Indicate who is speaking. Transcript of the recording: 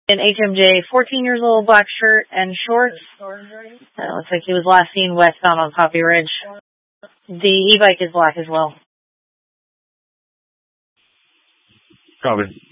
Speaker 1: An HMJ, 14 years old, black shirt and shorts. Looks like he was last seen westbound on Poppy Ridge. The e-bike is black as well.
Speaker 2: Copy.